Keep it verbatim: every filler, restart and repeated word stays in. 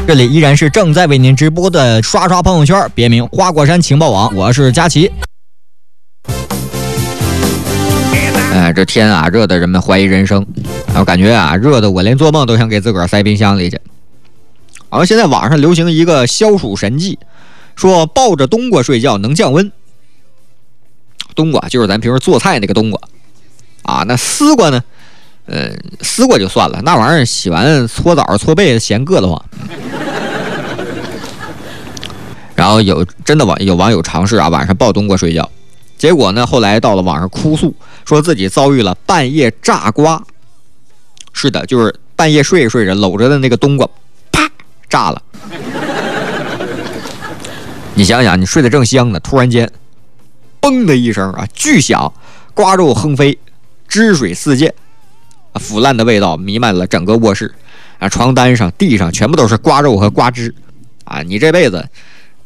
这里依然是正在为您直播的刷刷朋友圈，别名花果山情报网，我是佳琪。哎，这天啊，热的人们怀疑人生，我感觉啊，热的我连做梦都想给自个儿塞冰箱里去。好像现在网上流行一个消暑神技，说抱着冬瓜睡觉能降温。冬瓜就是咱平时做菜那个冬瓜啊，那丝瓜呢？呃，丝瓜就算了，那玩意儿洗完搓澡搓被嫌硌得慌。然后有真的网有网友尝试啊，晚上抱冬瓜睡觉，结果呢，后来到了网上哭诉，说自己遭遇了半夜炸瓜。是的，就是半夜睡着睡着，搂着的那个冬瓜，啪炸了。你想想，你睡得正香呢，突然间，嘣的一声啊，巨响，瓜肉横飞，汁水四溅。腐烂的味道弥漫了整个卧室啊，床单上、地上全部都是瓜肉和瓜汁啊！你这辈子